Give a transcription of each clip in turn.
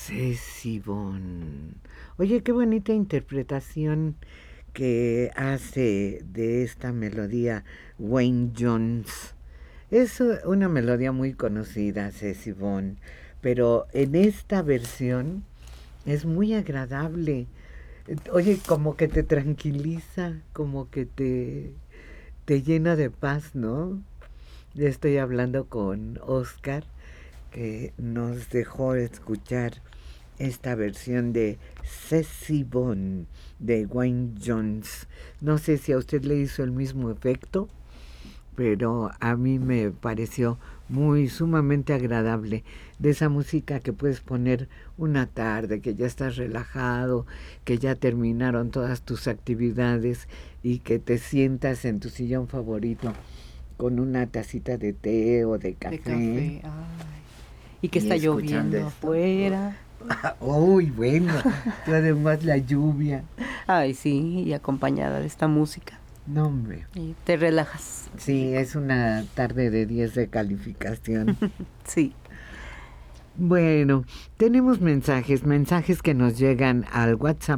Ceci Bon. Oye, qué bonita interpretación que hace de esta melodía Wayne Jones. Es una melodía muy conocida, Ceci Bon, pero en esta versión es muy agradable. Oye, como que te tranquiliza, como que te llena de paz, ¿no? Ya estoy hablando con Oscar, que nos dejó escuchar esta versión de Ceci Bon de Wayne Jones. No sé si a usted le hizo el mismo efecto, pero a mí me pareció muy sumamente agradable, de esa música que puedes poner una tarde, que ya estás relajado, que ya terminaron todas tus actividades y que te sientas en tu sillón favorito con una tacita de té o de café. De café, ay. Y que está lloviendo afuera. Uy, bueno, además la lluvia. Ay, sí, y acompañada de esta música. No, hombre. Y te relajas. Sí, es una tarde de 10 de calificación. Sí. Bueno, tenemos mensajes que nos llegan al WhatsApp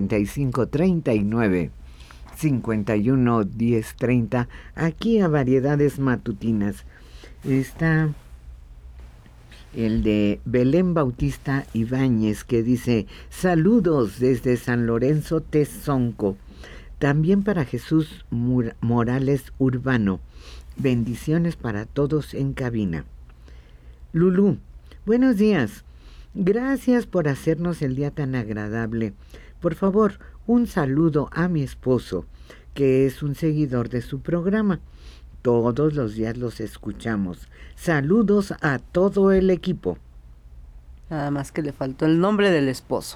5539 51 10 30, aquí a Variedades Matutinas. Está el de Belén Bautista Ibáñez, que dice: saludos desde San Lorenzo Tezonco. También para Jesús Morales Urbano. Bendiciones para todos en cabina. Lulú, buenos días. Gracias por hacernos el día tan agradable. Por favor, un saludo a mi esposo, que es un seguidor de su programa. Todos los días los escuchamos. Saludos a todo el equipo. Nada más que le faltó el nombre del esposo.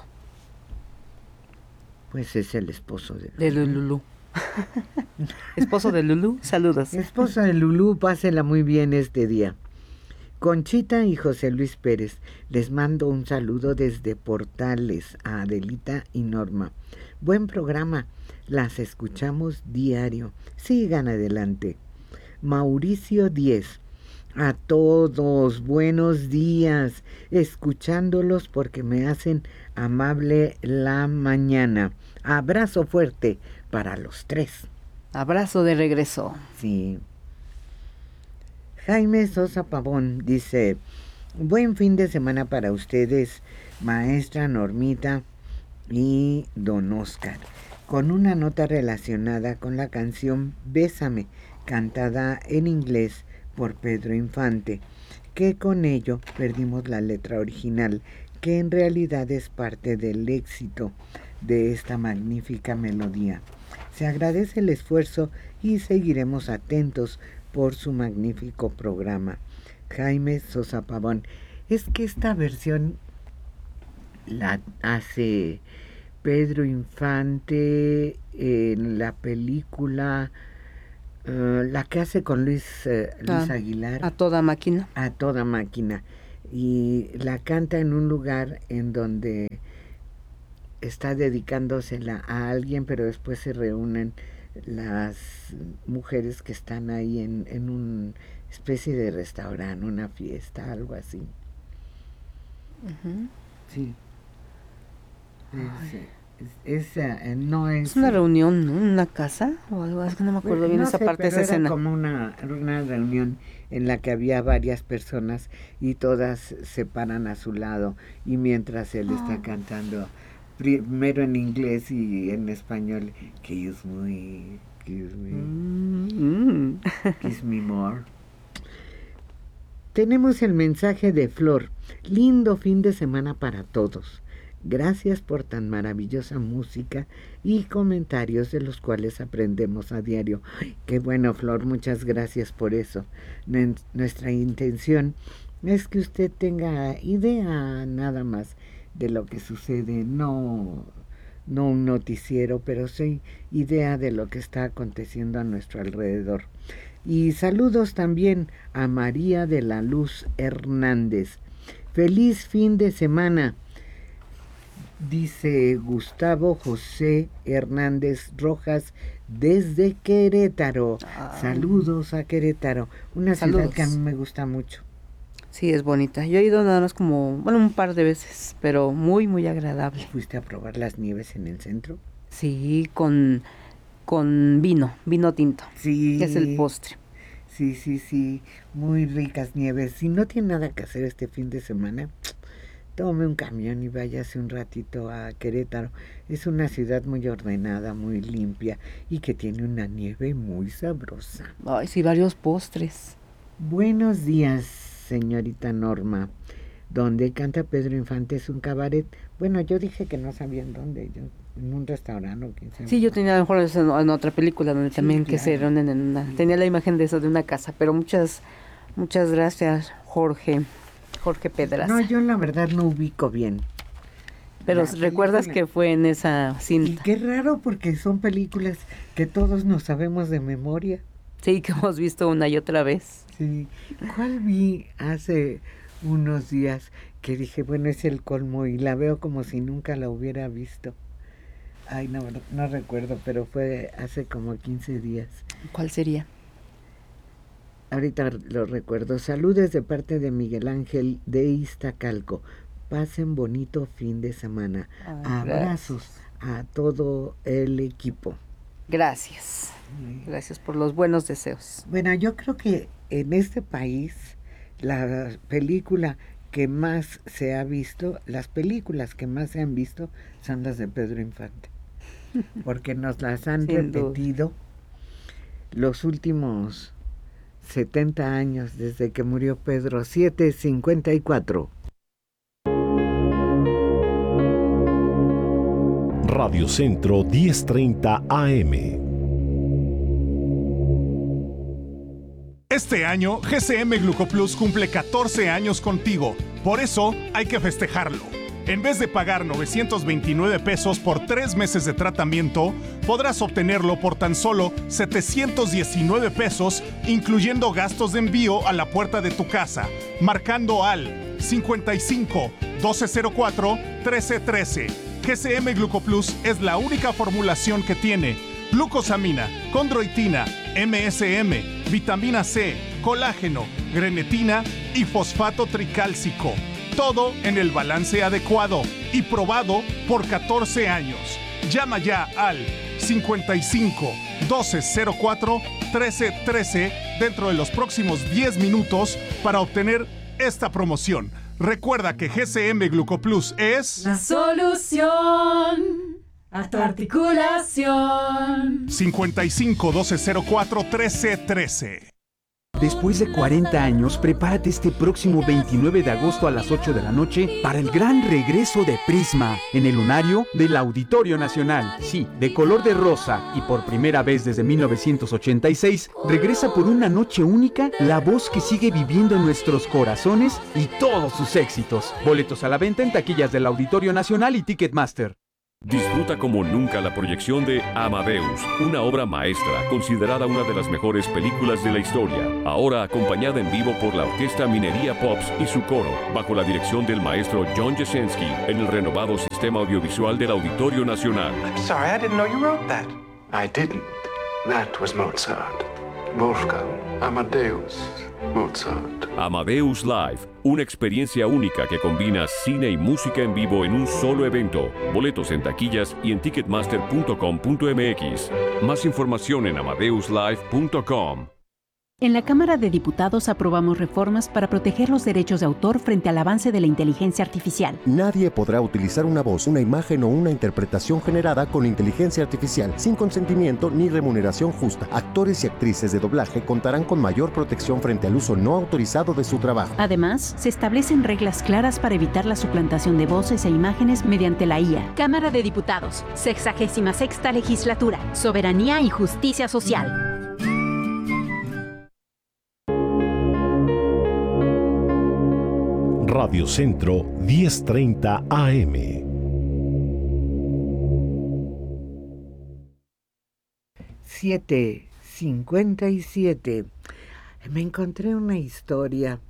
Pues es el esposo de Lulú. Esposo de Lulú, saludos. Esposo de Lulú, pásela muy bien este día. Conchita y José Luis Pérez, les mando un saludo desde Portales a Adelita y Norma. Buen programa, las escuchamos diario. Sigan adelante. Mauricio 10, a todos, buenos días, escuchándolos porque me hacen amable la mañana. Abrazo fuerte para los tres. Abrazo de regreso. Sí. Jaime Sosa Pavón dice: buen fin de semana para ustedes, maestra Normita y don Oscar, con una nota relacionada con la canción Bésame, cantada en inglés por Pedro Infante, que con ello perdimos la letra original, que en realidad es parte del éxito de esta magnífica melodía. Se agradece el esfuerzo y seguiremos atentos por su magnífico programa. Jaime Sosa Pavón. Es que esta versión la hace Pedro Infante en la película, la que hace con Luis Aguilar. A toda máquina. A toda máquina. Y la canta en un lugar en donde está dedicándosela a alguien, pero después se reúnen las mujeres que están ahí en una especie de restaurante, una fiesta, algo así. Uh-huh. Sí. No es... Es una reunión, ¿no? ¿Una casa? O algo así, no me acuerdo bien esa parte de esa escena. Era como una reunión en la que había varias personas y todas se paran a su lado, y mientras él está cantando primero en inglés y en español, kiss me, kiss me more. Tenemos el mensaje de Flor: lindo fin de semana para todos. Gracias por tan maravillosa música y comentarios de los cuales aprendemos a diario. ¡Ay, qué bueno, Flor! Muchas gracias por eso. Nuestra intención es que usted tenga idea nada más de lo que sucede, no un noticiero, pero sí idea de lo que está aconteciendo a nuestro alrededor. Y saludos también a María de la Luz Hernández. ¡Feliz fin de semana!, dice Gustavo José Hernández Rojas desde Querétaro. Saludos a Querétaro, una ciudad que a mí me gusta mucho. Sí, es bonita. Yo he ido nada más como, bueno, un par de veces, pero muy, muy agradable. ¿Fuiste a probar las nieves en el centro? Sí, con vino tinto, Sí. que es el postre. Sí, muy ricas nieves. Si no tiene nada que hacer este fin de semana, tome un camión y váyase un ratito a Querétaro. Es una ciudad muy ordenada, muy limpia y que tiene una nieve muy sabrosa. Ay, sí, varios postres. Buenos días, señorita Norma. ¿Dónde canta Pedro Infante? Es un cabaret. Bueno, yo dije que no sabían dónde. Yo, en un restaurante o quién sabe. Sí, yo tenía a lo mejor eso en otra película donde Sí, también que se claro. reúnen en una. Tenía la imagen de eso, de una casa, pero muchas gracias, Jorge Pedraza. No, yo la verdad no ubico bien. Pero La recuerdas película. que fue en esa Y cinta. qué raro porque son películas que todos nos sabemos de memoria. Sí, que hemos visto una y otra vez. Sí. ¿Cuál vi hace unos días que dije, bueno, es el colmo y la veo como si nunca la hubiera visto? Ay, no recuerdo, pero fue hace como 15 días. ¿Cuál sería? Ahorita lo recuerdo. Saludos de parte de Miguel Ángel de Iztacalco. Pasen bonito fin de semana. Abrazos a todo el equipo. Gracias. Gracias por los buenos deseos. Bueno, yo creo que en este país la película que más se ha visto, las películas que más se han visto son las de Pedro Infante. Porque nos las han repetido los últimos 70 años desde que murió Pedro, 7:54. Radio Centro 1030 AM. Este año, GCM Glucoplus cumple 14 años contigo. Por eso, hay que festejarlo. En vez de pagar 929 pesos por 3 meses de tratamiento, podrás obtenerlo por tan solo 719 pesos, incluyendo gastos de envío a la puerta de tu casa, marcando al 55 1204 1313. GCM Glucoplus es la única formulación que tiene glucosamina, condroitina, MSM, vitamina C, colágeno, grenetina y fosfato tricálcico. Todo en el balance adecuado y probado por 14 años. Llama ya al 55 1204 1313 dentro de los próximos 10 minutos para obtener esta promoción. Recuerda que GCM Glucoplus es la solución a tu articulación. 55 1204 1313. Después de 40 años, prepárate este próximo 29 de agosto a las 8 de la noche para el gran regreso de Prisma en el lunario del Auditorio Nacional. Sí, de color de rosa y por primera vez desde 1986, regresa por una noche única la voz que sigue viviendo en nuestros corazones y todos sus éxitos. Boletos a la venta en taquillas del Auditorio Nacional y Ticketmaster. Disfruta como nunca la proyección de Amadeus, una obra maestra considerada una de las mejores películas de la historia, ahora acompañada en vivo por la Orquesta Minería Pops y su coro, bajo la dirección del maestro John Jasenski, en el renovado sistema audiovisual del Auditorio Nacional. I'm sorry, I didn't know you wrote that. I didn't. That was Mozart. Wolfgang Amadeus Mozart. Amadeus Live, una experiencia única que combina cine y música en vivo en un solo evento. Boletos en taquillas y en ticketmaster.com.mx. Más información en amadeuslive.com. En la Cámara de Diputados aprobamos reformas para proteger los derechos de autor frente al avance de la inteligencia artificial. Nadie podrá utilizar una voz, una imagen o una interpretación generada con inteligencia artificial sin consentimiento ni remuneración justa. Actores y actrices de doblaje contarán con mayor protección frente al uso no autorizado de su trabajo. Además, se establecen reglas claras para evitar la suplantación de voces e imágenes mediante la IA. Cámara de Diputados, 66ª Legislatura, Soberanía y Justicia Social. Radio Centro 1030 AM. $7:57. Me encontré una historia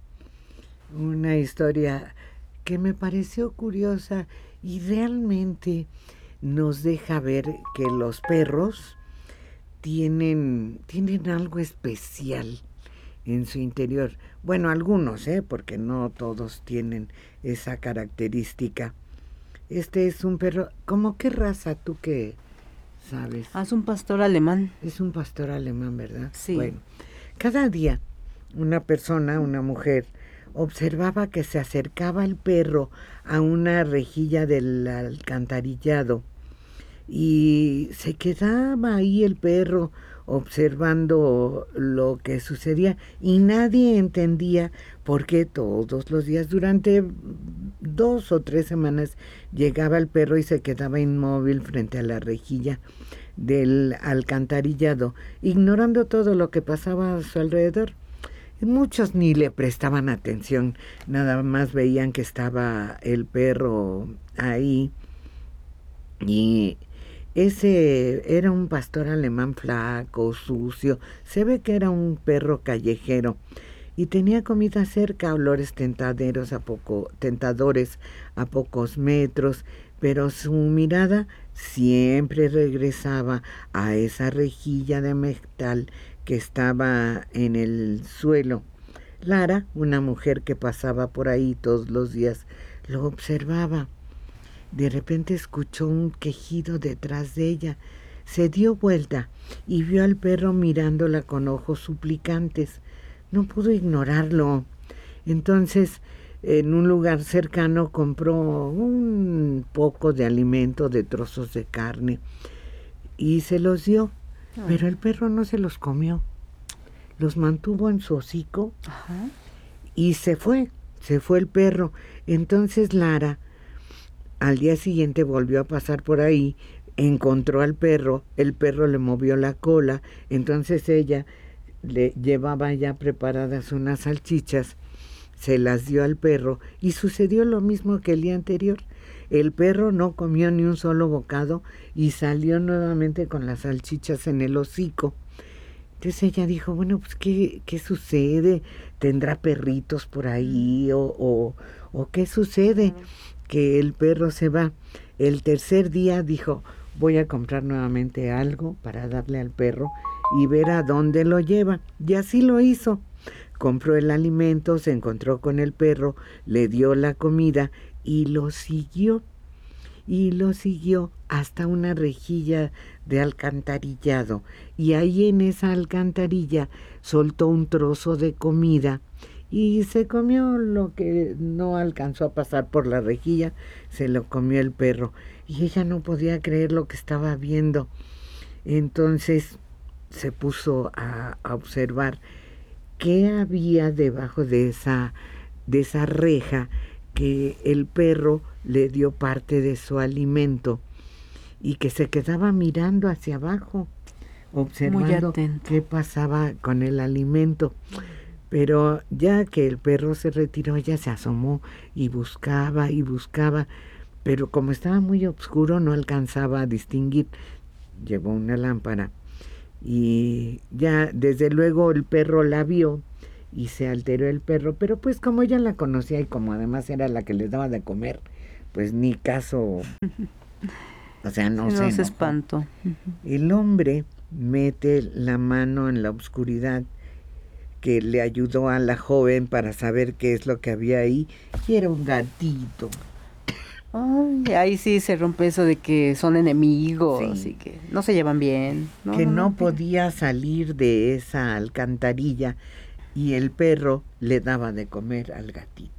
que me pareció curiosa y realmente nos deja ver que los perros tienen algo especial en su interior. Bueno, algunos, porque no todos tienen esa característica. Este es un perro, ¿cómo qué raza tú que sabes? Es un pastor alemán. Es un pastor alemán, ¿verdad? Sí. Bueno, cada día una mujer, observaba que se acercaba el perro a una rejilla del alcantarillado y se quedaba ahí el perro observando lo que sucedía y nadie entendía por qué todos los días durante 2 o 3 semanas llegaba el perro y se quedaba inmóvil frente a la rejilla del alcantarillado, ignorando todo lo que pasaba a su alrededor. Muchos ni le prestaban atención, nada más veían que estaba el perro ahí. Y ese era un pastor alemán flaco, sucio, se ve que era un perro callejero y tenía comida cerca, olores tentadores a pocos metros, pero su mirada siempre regresaba a esa rejilla de metal que estaba en el suelo. Lara, una mujer que pasaba por ahí todos los días, lo observaba. De repente escuchó un quejido detrás de ella. Se dio vuelta y vio al perro mirándola con ojos suplicantes. No pudo ignorarlo. Entonces, en un lugar cercano compró un poco de alimento, de trozos de carne, y se los dio. Pero el perro no se los comió, los mantuvo en su hocico. Ajá. Y se fue el perro. Entonces Lara, al día siguiente volvió a pasar por ahí, encontró al perro, el perro le movió la cola, entonces ella le llevaba ya preparadas unas salchichas, se las dio al perro y sucedió lo mismo que el día anterior. El perro no comió ni un solo bocado y salió nuevamente con las salchichas en el hocico. Entonces ella dijo, bueno, pues ¿qué sucede? ¿Tendrá perritos por ahí? ¿O qué sucede? Que el perro se va. El tercer día dijo, voy a comprar nuevamente algo para darle al perro y ver a dónde lo lleva. Y así lo hizo. Compró el alimento, se encontró con el perro, le dio la comida y lo siguió hasta una rejilla de alcantarillado, y ahí en esa alcantarilla soltó un trozo de comida y se comió lo que no alcanzó a pasar por la rejilla, se lo comió el perro, y ella no podía creer lo que estaba viendo. Entonces se puso a observar qué había debajo de esa reja, que el perro le dio parte de su alimento y que se quedaba mirando hacia abajo, observando qué pasaba con el alimento. Pero ya que el perro se retiró, ella se asomó y buscaba, pero como estaba muy oscuro no alcanzaba a distinguir. Llevó una lámpara y ya desde luego el perro la vio y se alteró el perro, pero pues como ella la conocía y como además era la que les daba de comer, pues ni caso, o sea, no se espantó. El hombre mete la mano en la oscuridad que le ayudó a la joven para saber qué es lo que había ahí, y era un gatito. Ay, ahí sí se rompe eso de que son enemigos, sí, y que no se llevan bien. No podía salir de esa alcantarilla y el perro le daba de comer al gatito.